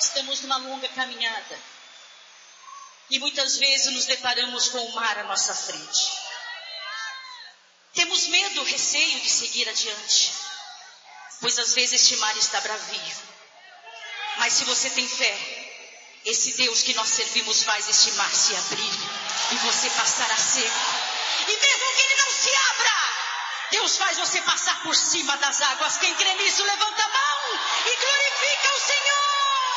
Estamos numa longa caminhada. E muitas vezes nos deparamos com o mar à nossa frente. Temos medo, receio de seguir adiante. Pois às vezes este mar está bravio. Mas se você tem fé, esse Deus que nós servimos faz este mar se abrir. E você passar a seco. E mesmo que ele não se abra, Deus faz você passar por cima das águas. Quem crê nisso, levanta a mão e glorifica o Senhor.